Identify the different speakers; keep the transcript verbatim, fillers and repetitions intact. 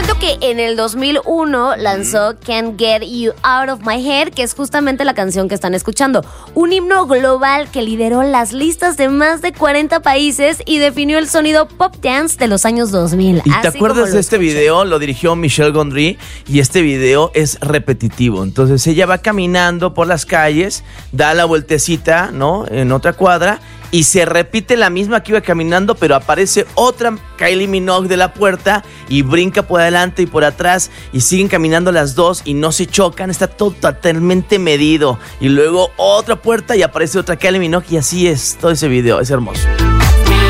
Speaker 1: cuento que en el dos mil uno lanzó Can't Get You Out of My Head, que es justamente la canción que están escuchando. Un himno global que lideró las listas de más de cuarenta países y definió el sonido pop dance de los años dos mil.
Speaker 2: ¿Y te acuerdas de este
Speaker 1: escuché.
Speaker 2: video? Lo dirigió Michel Gondry y este video es repetitivo. Entonces ella va caminando por las calles, da la vueltecita, ¿no? En otra cuadra y se repite la misma que iba caminando, pero aparece otra Kylie Minogue de la puerta y brinca por adelante y por atrás y siguen caminando las dos y no se chocan, está todo totalmente medido. Y luego otra puerta y aparece otra Kylie Minogue y así es todo ese video, es hermoso.